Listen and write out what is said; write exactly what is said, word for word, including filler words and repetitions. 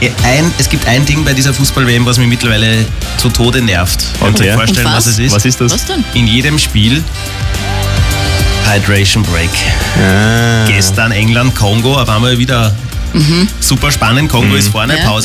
ein, es gibt ein Ding bei dieser Fußball-W M, was mich mittlerweile zu Tode nervt. Könnt ihr euch vorstellen, was? was es ist? Was ist das? Was denn? In jedem Spiel Hydration Break. Ah. Gestern England, Kongo, auf einmal wieder mhm. super spannend. Kongo mhm. ist vorne, ja. Pause.